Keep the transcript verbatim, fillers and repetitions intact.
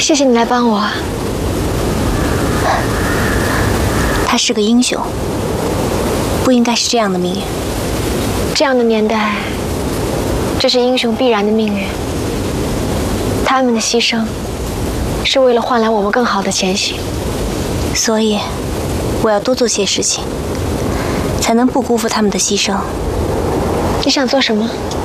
谢谢你来帮我。 他是个英雄，不应该是这样的命运。 这样的年代，这是英雄必然的命运。他们的牺牲，是为了换来我们更好的前行。 所以，我要多做些事情，才能不辜负他们的牺牲。 你想做什么？